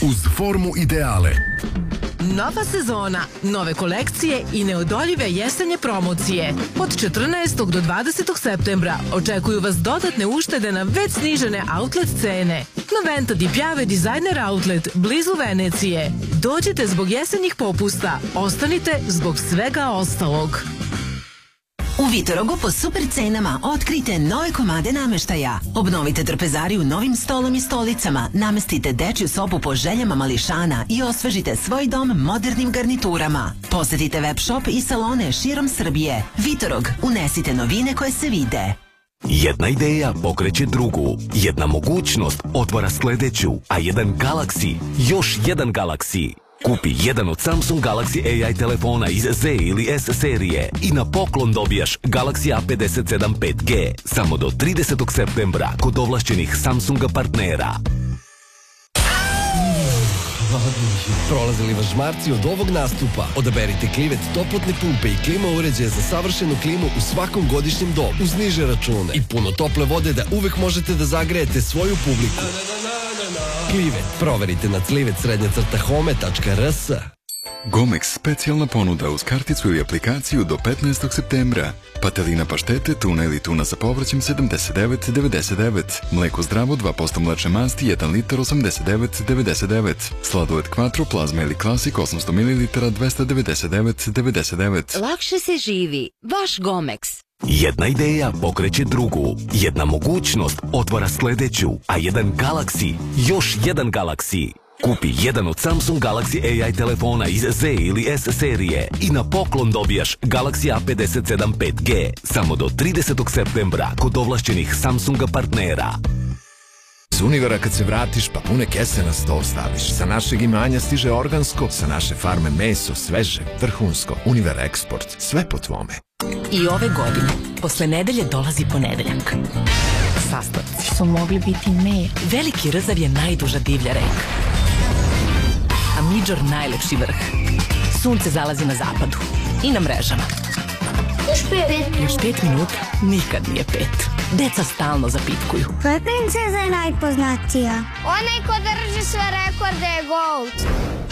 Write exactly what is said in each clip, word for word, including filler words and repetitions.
uz formu ideale. Nova sezona, nove kolekcije i neodoljive jesenje promocije. Od četrnaestog do dvadesetog septembra očekuju vas dodatne uštede na već snižene outlet cene. Noventa di Piave Designer Outlet, blizu Venecije. Dođite zbog jesenjih popusta, ostanite zbog svega ostalog. U Vitorogu po super cenama otkrite nove komade nameštaja. Obnovite trpezariju novim stolom i stolicama, namestite dečju sobu po željama mališana i osvežite svoj dom modernim garniturama. Posetite web shop i salone širom Srbije. Vitorog, unesite novine koje se vide. Jedna ideja pokreće drugu, jedna mogućnost otvara sledeću, a jedan Galaxy, još jedan Galaxy. Kupi jedan od Samsung Galaxy A I telefona iz Z ili S serije i na poklon dobijaš Galaxy A pedeset sedam pet G samo do tridesetog septembra kod ovlašćenih Samsunga partnera. Prolazili vas žmarci od ovog nastupa? Odaberite Klivet toplotne pumpe i klima uređaje za savršenu klimu u svakom godišnjem domu uz niže račune i puno tople vode da uvek možete da zagrejete svoju publiku. Klivet, proverite na clivet srednja crta home tačka r s. Gomex specijalna ponuda uz karticu ili aplikaciju do petnaestog septembra. Patelina paštete, tuna ili tuna sa povrćem sedamdeset devet devedeset devet. Mleko zdravo dva posto mlečne masti jedan litar osamdeset devet devedeset devet. Sladoled Quattro, plazma ili klasik osamsto mililitara dvesta devedeset devet devedeset devet. Lakše se živi. Vaš Gomex. Jedna ideja pokreće drugu, jedna mogućnost otvara sledeću, a jedan Galaxy, još jedan Galaxy. Kupi jedan od Samsung Galaxy A I telefona iz Z ili S serije i na poklon dobijaš Galaxy A pedeset sedam pet G samo do tridesetog septembra kod ovlašćenih Samsunga partnera. Iz Univera kad se vratiš pa pune kese na sto staviš. Sa našeg imanja stiže organsko, sa naše farme meso, sveže, vrhunsko. Univer Eksport, sve po tvome. I ove godine, posle nedelje dolazi ponedeljak. Sastavci su mogli biti me. Veliki Rzav je najduža divlja reka. A Midžor najlepši vrh. Sunce zalazi na zapadu i na mrežama. Još pet. Još pet minuta nikad nije pet. Deca stalno zapitkuju. Koja princeza je najpoznatija? Onaj ko drži sve rekorde je Gold.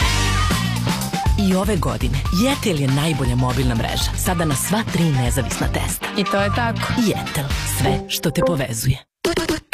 I ove godine Jetel je najbolja mobilna mreža. Sada na sva tri nezavisna testa. I to je tako. Jetel, sve što te povezuje.